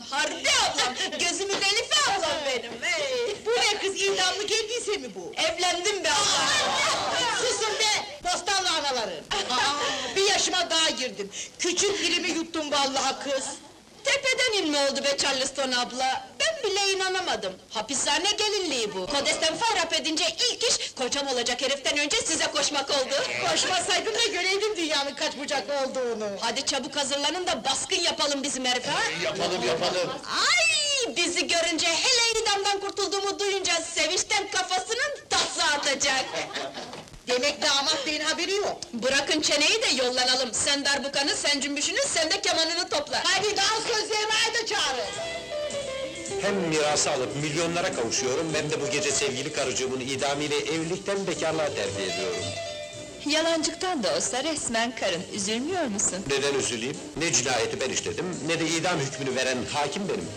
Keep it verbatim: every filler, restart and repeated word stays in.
Harbi ablam, gözümün Elife ablam benim, hey! Bu ne kız, idamlı geldiyse mi bu? Evlendim be ablam! Susun be, bostanlı anaları! Aa, bir yaşıma daha girdim, küçük dilimi yuttum vallahi kız! Tepeden inme oldu be Charleston abla! Ben bile inanamadım! Hapishane gelinliği bu! Kodesten farap edince ilk iş, kocam olacak heriften önce size koşmak oldu! Koşmasaydım da göreydim dünyanın kaç bucak olduğunu! Hadi çabuk hazırlanın da baskın yapalım bizim herife, ha? Yapalım yapalım. Ay, bizi görünce, hele idamdan kurtulduğumu duyunca sevinçten kafasının tası atacak! Demek damat beyin haberi yok! Bırakın çeneyi de yollanalım! Sen darbukanı, sen cümbüşünü, sen de kemanını topla! Hadi dans gözlemeye de çağırın! Hem mirası alıp milyonlara kavuşuyorum, hem de bu gece sevgili karıcığımın idamıyla evlilikten bekarlığa terfi ediyorum. Yalancıktan da olsa resmen karın, üzülmüyor musun? Neden üzüleyim? Ne cinayeti ben işledim, ne de idam hükmünü veren hakim benim.